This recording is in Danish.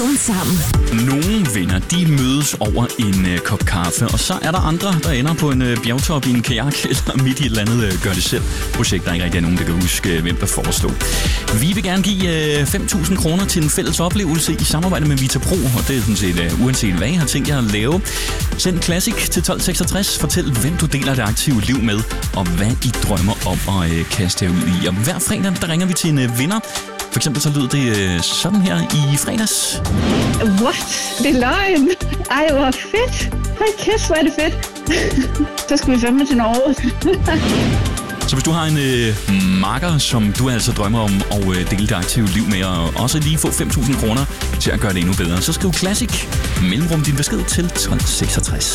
Morgen sammen. Nogle venner, de mødes over en kop kaffe, og så er der andre, der ender på en bjergtop i en kajak, eller midt i et eller andet gør-det-selv-projekt, der ikke rigtig er nogen, der kan huske, hvem der foreslår. Vi vil gerne give 5.000 kroner til en fælles oplevelse i samarbejde med Vita Pro, og det er sådan set uanset hvad I har tænkt jer at lave. Send Classic til 1266, fortæl hvem du deler det aktive liv med, og hvad I drømmer om at kaste jer ud i. Og hver fredag, der ringer vi til en vinder. For eksempel så lød det sådan her i fredags. What? Det er løgn. Ej, hvor fedt. Hold kæft, hvor er det fedt. Så skal vi fandme til Norge. Så hvis du har en makker, som du altså drømmer om at dele det aktive liv med, og også lige få 5.000 kroner til at gøre det endnu bedre, så skriv Classic, mellemrum din besked til 1266.